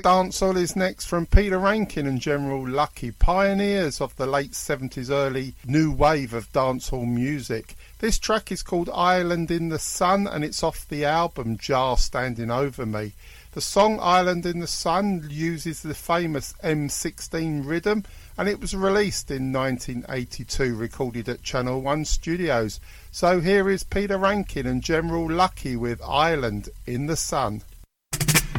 Dancehall is next from Peter Rankin and General Lucky, pioneers of the late 70s, early new wave of dancehall music. This track is called Island in the Sun and it's off the album Jar Standing Over Me. The song Island in the Sun uses the famous M16 rhythm and it was released in 1982, recorded at Channel 1 Studios. So here is Peter Rankin and General Lucky with Island in the Sun.